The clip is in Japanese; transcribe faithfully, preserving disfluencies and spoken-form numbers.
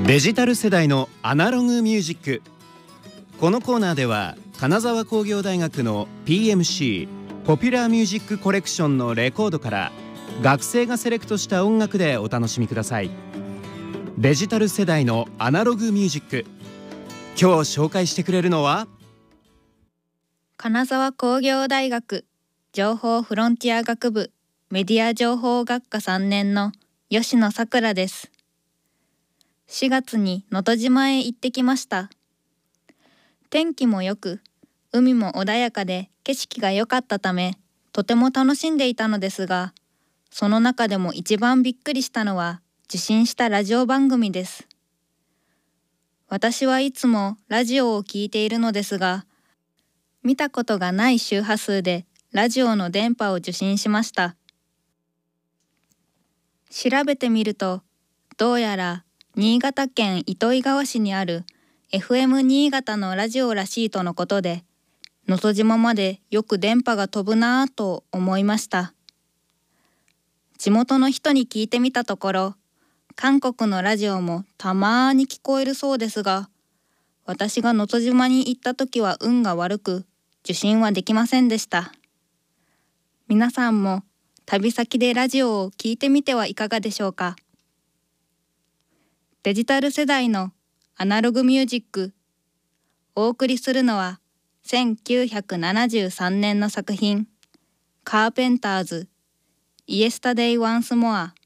デジタル世代のアナログミュージック。このコーナーでは金沢工業大学の ピーエムシー ポピュラーミュージックコレクションのレコードから学生がセレクトした音楽でお楽しみください。デジタル世代のアナログミュージック、今日紹介してくれるのは金沢工業大学情報フロンティア学部メディア情報学科さんねんの吉野さくらです。しがつに能登島へ行ってきました。天気も良く、海も穏やかで景色が良かったため、とても楽しんでいたのですが、その中でも一番びっくりしたのは受信したラジオ番組です。私はいつもラジオを聞いているのですが、見たことがない周波数でラジオの電波を受信しました。調べてみると、どうやら新潟県糸魚川市にある エフエム 新潟のラジオらしいとのことで、能登島までよく電波が飛ぶなぁと思いました。地元の人に聞いてみたところ、韓国のラジオもたまーに聞こえるそうですが、私が能登島に行った時は運が悪く、受信はできませんでした。皆さんも旅先でラジオを聞いてみてはいかがでしょうか。デジタル世代のアナログミュージック。お送りするのはせんきゅうひゃくななじゅうさんねんの作品、カーペンターズ、イエスタデイ・ワンスモア。